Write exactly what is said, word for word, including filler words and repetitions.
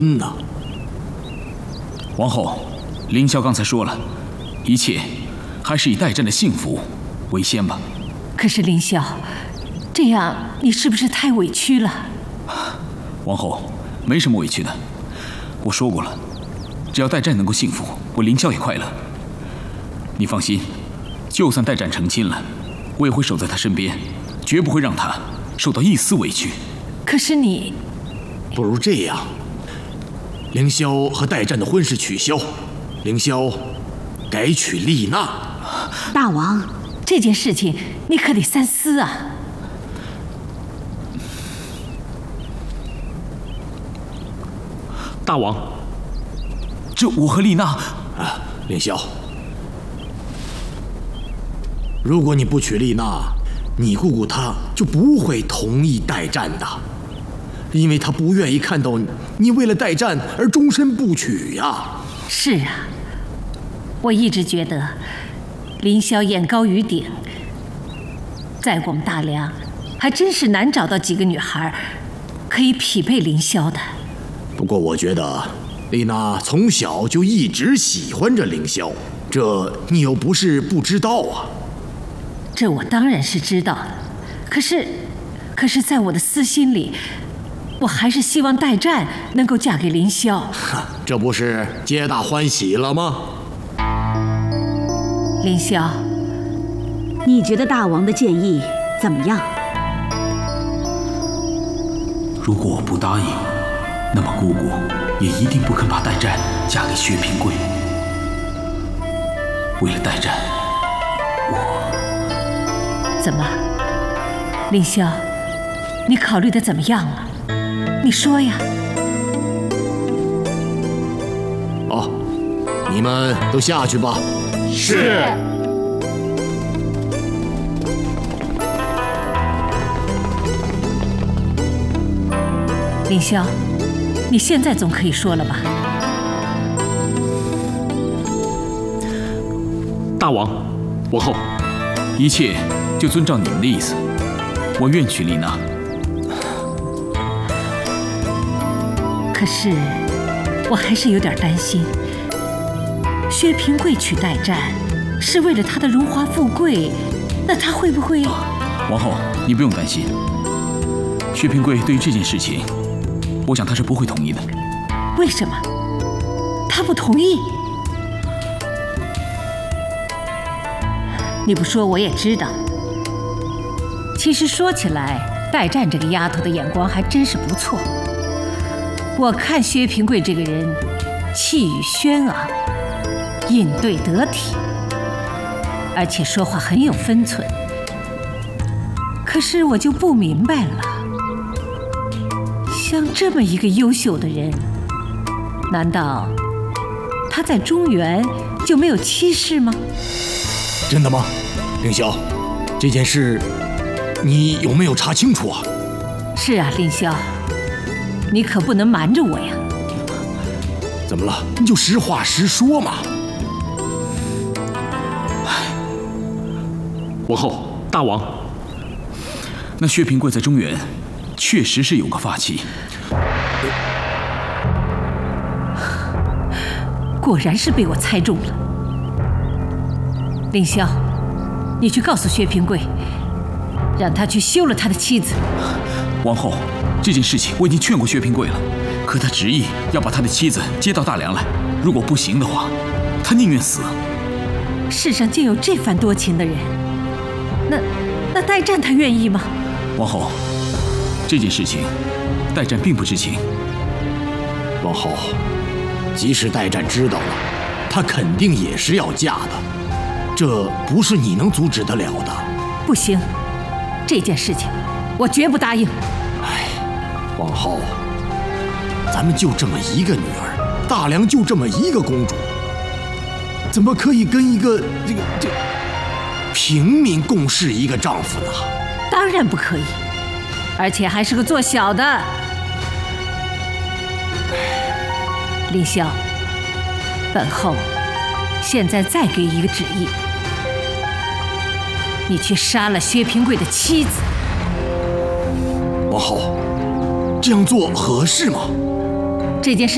嗯呐， 王后，凌霄刚才说了，一切还是以代战的幸福为先吧。 可是凌霄，这样你是不是太委屈了？ 王后，没什么委屈的。我说过了，只要代战能够幸福，我凌霄也快乐。你放心，就算代战成亲了，我也会守在他身边，绝不会让他受到一丝委屈。 可是你， 不如这样，凌霄和代战的婚事取消，凌霄改娶丽娜。 大王， 这件事情你可得三思啊！ 大王，这我和丽娜…… 啊，凌霄，如果你不娶丽娜，你姑姑她就不会同意代战的，因为她不愿意看到你为了代战而终身不娶呀。 是啊，我一直觉得凌霄眼高于顶，在我们大梁还真是难找到几个女孩可以匹配凌霄的。 不过我觉得丽娜从小就一直喜欢着凌霄，这你又不是不知道啊。 这我当然是知道的，可是，可是在我的私心里，我还是希望代战能够嫁给凌霄。 这不是皆大欢喜了吗？ 凌霄， 你觉得大王的建议怎么样？ 如果我不答应，那么姑姑也一定不肯把代战嫁给薛平贵。为了代战，我…… 怎么，凌霄，你考虑的怎么样了？你说呀。 好，你们都下去吧。 是。 凌霄，你现在总可以说了吧？ 大王，王后，一切就遵照你们的意思，我愿娶丽娜。 可是，我还是有点担心。薛平贵娶代战，是为了他的荣华富贵，那他会不会…… 王后，你不用担心。薛平贵对于这件事情，我想他是不会同意的。 为什么？他不同意？你不说我也知道。其实说起来，代战这个丫头的眼光还真是不错。我看薛平贵这个人，气宇轩昂，应对得体，而且说话很有分寸。可是我就不明白了，像这么一个优秀的人，难道他在中原就没有妻室吗？ 真的吗，凌霄？这件事你有没有查清楚啊？ 是啊，凌霄，你可不能瞒着我呀。 怎么了？你就实话实说嘛。 王后，大王，那薛平贵在中原确实是有个发妻。 果然是被我猜中了。凌霄，你去告诉薛平贵，让他去休了他的妻子。 王后，这件事情我已经劝过薛平贵了，可他执意要把他的妻子接到大梁来。如果不行的话，他宁愿死。 世上竟有这番多情的人，那那代战他愿意吗？ 王后，这件事情代战并不知情。 王后，即使代战知道了，他肯定也是要嫁的，这不是你能阻止得了的。 不行，这件事情我绝不答应。 哎，王后，咱们就这么一个女儿，大梁就这么一个公主，怎么可以跟一个这个这平民共侍一个丈夫呢？ 当然不可以，而且还是个做小的。凌霄，本后现在再给一个旨意，你去杀了薛平贵的妻子。 王后，这样做合适吗？ 这件事